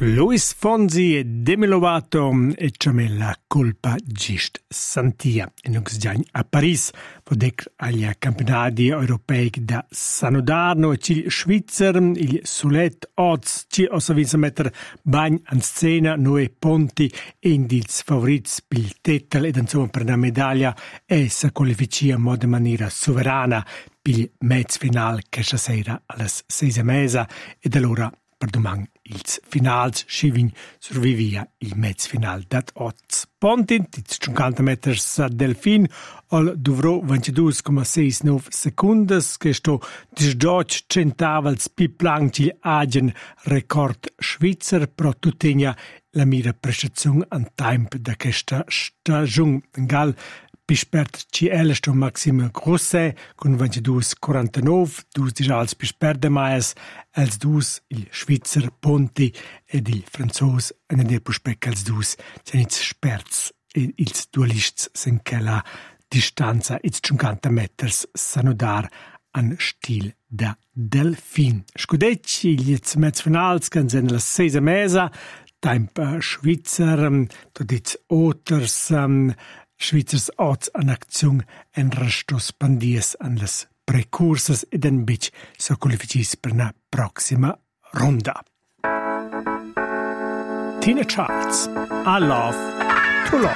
Luis Fonsi e Demi Lovato e c'è la colpa gist santia. E non si già a Paris, vodec agli campionati europei da Sanodarno e il Svizzer, il Sulet Oz, ci osa vinse mettere bagn in scena, noi ponti e indils favorits per il titel ed insomma per una medaglia e si qualificia in modo maniera sovrana per il mezzo finale che stasera alle 6:30 ed allora per domani ils finals scivin survivia il mezzo finale dat Oz pontin, 50 meters a Delfin, al dovrò 22,69 secundes, che sto disgioc centavals pi planci agen record svizzer, pro tuttenia la mira prestazione an temp da questa stagione. Gal pispert CL sto Maxime Grosset con 22,49, dus dijals pispert de mais, els dus il Svizzer Ponti ed il Franzos en der prospect els dus cenits sperts e ils dualists sen che la distanza it's 50 meters sanodar an stil da Delfin. Scudetci gli mezfinals can sen la 6:30 temp Svizzer todits oters Schweizers Oz an Aktion en restos pandies an las precurses ed en bic so qualificis per una proxima ronda. Tina Charles, I Love to Love.